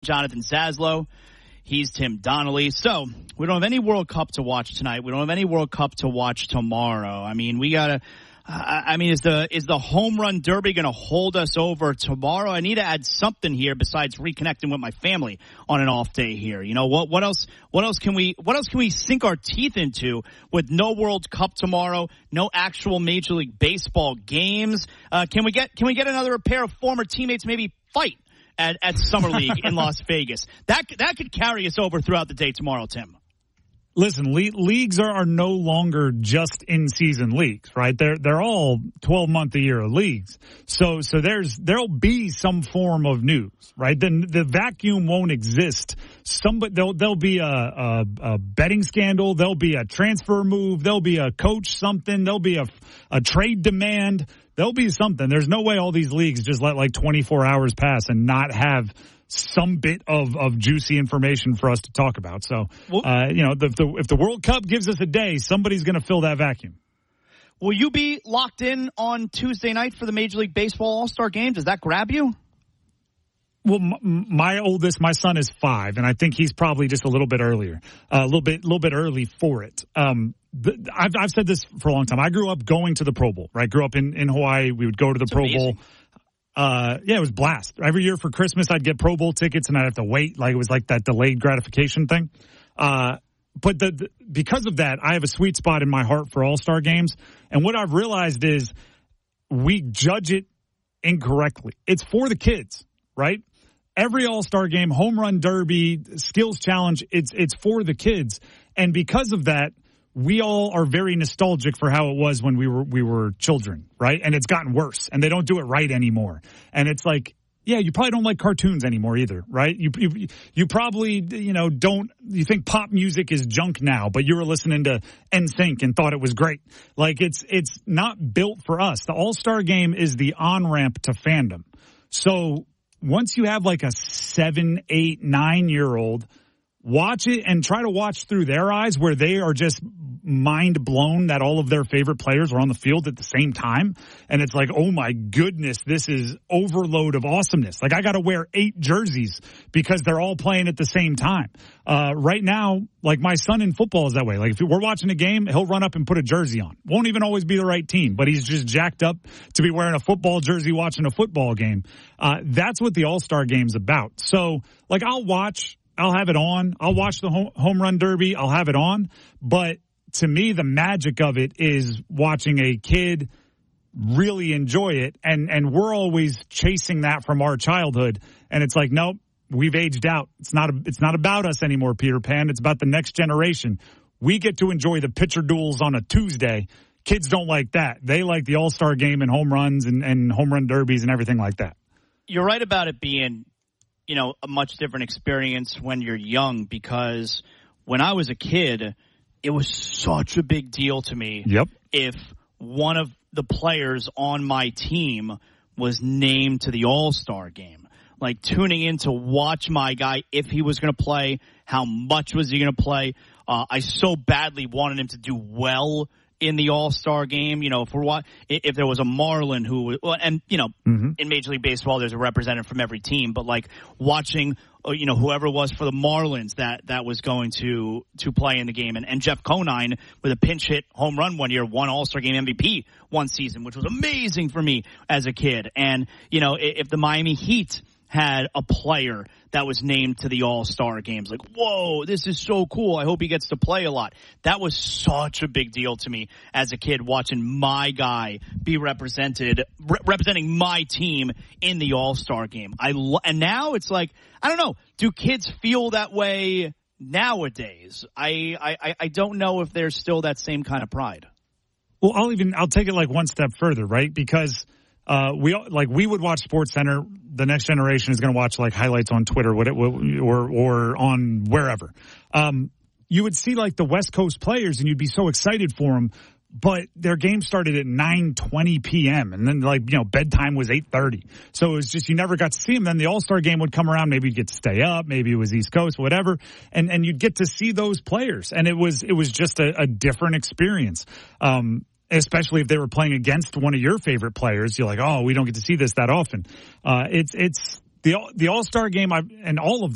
Jonathan Zaslow. He's Tim Donnelly. So we don't have any World Cup to watch tonight. We don't have any World Cup to watch tomorrow. I mean, we gotta. Is the home run derby going to hold us over tomorrow? I need to add something here besides reconnecting with my family on an off day here. You know what else can we sink our teeth into with no World Cup tomorrow, no actual Major League Baseball games? Can we get another pair of former teammates maybe fight at Summer League in Las Vegas? That could carry us over throughout the day tomorrow, Tim. Listen, leagues are no longer just in-season leagues, right? They're all 12-month-a-year leagues. So there'll be some form of news, right? Then the vacuum won't exist. There'll be a betting scandal. There'll be a transfer move. There'll be a coach something. There'll be a trade demand. There'll be something. There's no way all these leagues just let like 24 hours pass and not have some bit of juicy information for us to talk about. So, if the World Cup gives us a day, somebody's going to fill that vacuum. Will you be locked in on Tuesday night for the Major League Baseball All-Star Game? Does that grab you? Well, my oldest, my son is 5, and I think he's probably just a little bit earlier, a little bit early for it. I've said this for a long time. I grew up going to the Pro Bowl, right? Grew up in Hawaii. We would go to the Pro Bowl. It was blast. Every year for Christmas, I'd get Pro Bowl tickets and I'd have to wait. Like it was like that delayed gratification thing. But because of that, I have a sweet spot in my heart for All-Star games. And what I've realized is we judge it incorrectly. It's for the kids, right? Every All-Star game, home run derby, skills challenge, it's for the kids. And because of that, we all are very nostalgic for how it was when we were children, right? And it's gotten worse, and they don't do it right anymore. And it's like, yeah, you probably don't like cartoons anymore either, right? You probably, you think pop music is junk now, but you were listening to NSYNC and thought it was great. Like it's not built for us. The All-Star game is the on-ramp to fandom. So once you have like a 7, 8, 9-year-old, watch it and try to watch through their eyes where they are just mind blown that all of their favorite players are on the field at the same time. And it's like, oh my goodness, this is overload of awesomeness. Like I got to wear 8 jerseys because they're all playing at the same time. Right now, like my son in football is that way. Like if we're watching a game, he'll run up and put a jersey on. Won't even always be the right team, but he's just jacked up to be wearing a football jersey watching a football game. That's what the All-Star game's about. So like I'll have it on. I'll watch the home run derby. I'll have it on. But to me, the magic of it is watching a kid really enjoy it. And we're always chasing that from our childhood. And it's like, nope, we've aged out. It's not about us anymore, Peter Pan. It's about the next generation. We get to enjoy the pitcher duels on a Tuesday. Kids don't like that. They like the All-Star game and home runs and home run derbies and everything like that. You're right about it being, a much different experience when you're young, because when I was a kid, it was such a big deal to me if one of the players on my team was named to the All-Star game. Like tuning in to watch my guy, if he was going to play, how much was he going to play. I so badly wanted him to do well in the All-Star game. If there was a Marlin who, in Major League Baseball, there's a representative from every team, but like watching, whoever it was for the Marlins that was going to play in the game. And Jeff Conine with a pinch hit home run one year, won All-Star game MVP one season, which was amazing for me as a kid. And, if the Miami Heat had a player that was named to the All-Star games, like, whoa, this is so cool. I hope he gets to play a lot. That was such a big deal to me as a kid, watching my guy be representing my team in the All-Star game. And now it's like, I don't know, do kids feel that way nowadays? I don't know if there's still that same kind of pride. Well, I'll take it like one step further, right? Because we would watch SportsCenter. The next generation is going to watch like highlights on Twitter, or on wherever. You would see like the West Coast players, and you'd be so excited for them. But their game started at 9:20 p.m. and then bedtime was 8:30. So it was just you never got to see them. Then the All-Star game would come around. Maybe you'd get to stay up. Maybe it was East Coast, whatever, and you'd get to see those players. And it was just a different experience. Especially if they were playing against one of your favorite players. You're like, oh, we don't get to see this that often. It's the All-Star game and all of